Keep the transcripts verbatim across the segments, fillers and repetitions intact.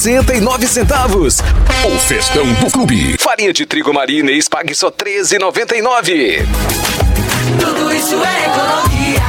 sessenta e nove centavos. O festão do clube. Farinha de trigo Marinês, pague só treze reais e noventa e nove centavos. Tudo isso é economia.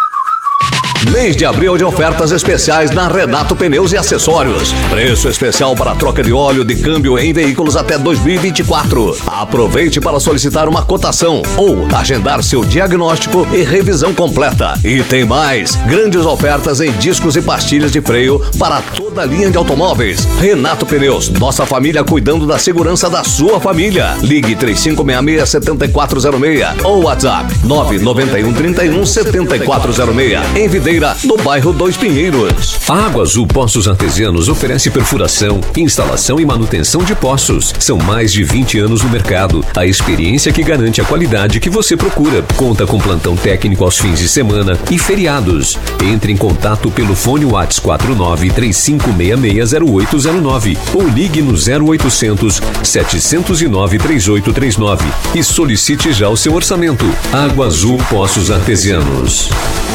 Mês de abril de ofertas especiais na Renato Pneus e Acessórios. Preço especial para troca de óleo de câmbio em veículos até dois mil e vinte e quatro. Aproveite para solicitar uma cotação ou agendar seu diagnóstico e revisão completa. E tem mais, grandes ofertas em discos e pastilhas de freio para toda a linha de automóveis. Renato Pneus, nossa família cuidando da segurança da sua família. Ligue três cinco seis seis, sete quatro zero seis ou WhatsApp nove nove um, três um, sete quatro zero seis. Em Videira, no bairro Dois Pinheiros. A Água Azul Poços Artesianos oferece perfuração, instalação e manutenção de poços. São mais de vinte anos no mercado. A experiência que garante a qualidade que você procura. Conta com plantão técnico aos fins de semana e feriados. Entre em contato pelo fone WhatsApp quatro nove três cinco seis seis zero oito zero nove ou ligue no zero oitocentos, sete zero nove, três oito três nove e solicite já o seu orçamento. Água Azul Poços Artesianos.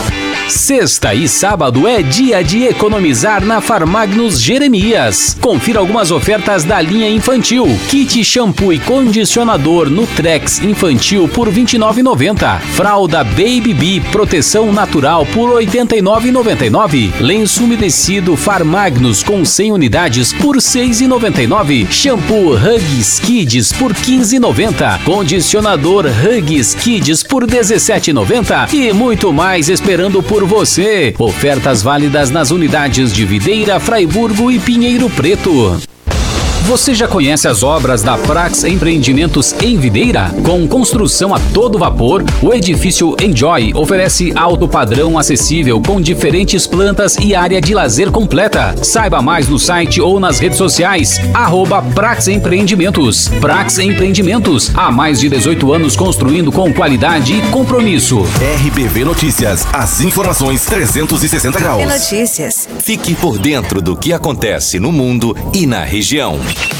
Sexta e sábado é dia de economizar na Farmagnus Jeremias. Confira algumas ofertas da linha infantil. Kit shampoo e condicionador Nutrex infantil por vinte e nove reais e noventa centavos. Fralda Baby Bee proteção natural por oitenta e nove reais e noventa e nove centavos. Lenço umedecido Farmagnus com cem unidades por seis reais e noventa e nove centavos. Shampoo Huggies Kids por quinze reais e noventa centavos. Condicionador Huggies Kids por dezessete reais e noventa centavos. E muito mais esperando por você. Ofertas válidas nas unidades de Videira, Fraiburgo e Pinheiro Preto. Você já conhece as obras da Prax Empreendimentos em Videira? Com construção a todo vapor, o edifício Enjoy oferece alto padrão acessível com diferentes plantas e área de lazer completa. Saiba mais no site ou nas redes sociais, arroba Prax Empreendimentos. Prax Empreendimentos, há mais de dezoito anos construindo com qualidade e compromisso. R B V Notícias, as informações trezentos e sessenta graus. Notícias. Fique por dentro do que acontece no mundo e na região.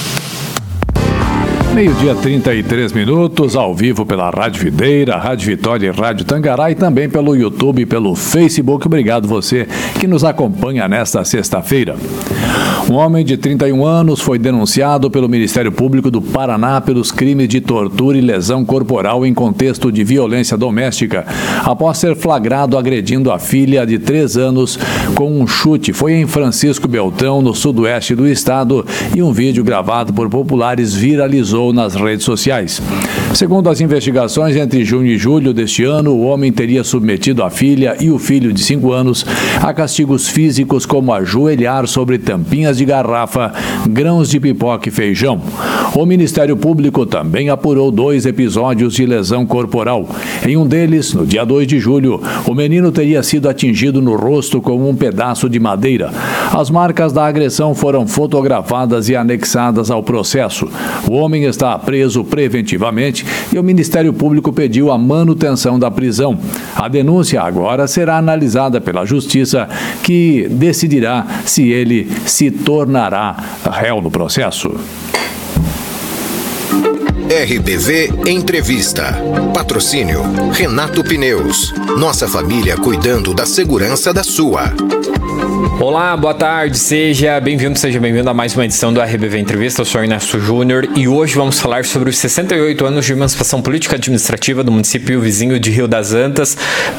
Meio-dia, trinta e três minutos, ao vivo pela Rádio Videira, Rádio Vitória e Rádio Tangará e também pelo YouTube e pelo Facebook. Obrigado você que nos acompanha nesta sexta-feira. Um homem de trinta e um anos foi denunciado pelo Ministério Público do Paraná pelos crimes de tortura e lesão corporal em contexto de violência doméstica, após ser flagrado agredindo a filha de três anos com um chute. Foi em Francisco Beltrão, no sudoeste do estado, e um vídeo gravado por populares viralizou nas redes sociais. Segundo as investigações, entre junho e julho deste ano, o homem teria submetido a filha e o filho de cinco anos a castigos físicos como ajoelhar sobre tampinhas de garrafa, grãos de pipoca e feijão. O Ministério Público também apurou dois episódios de lesão corporal. Em um deles, no dia dois de julho, o menino teria sido atingido no rosto com um pedaço de madeira. As marcas da agressão foram fotografadas e anexadas ao processo. O homem está preso preventivamente e o Ministério Público pediu a manutenção da prisão. A denúncia agora será analisada pela Justiça, que decidirá se ele se tornará réu no processo. R B V Entrevista. Patrocínio Renato Pneus. Nossa família cuidando da segurança da sua. Olá, boa tarde, seja bem-vindo, seja bem-vindo a mais uma edição do R B V Entrevista. Eu sou Ernesto Júnior e hoje vamos falar sobre os sessenta e oito anos de emancipação política administrativa do município vizinho de Rio das Antas.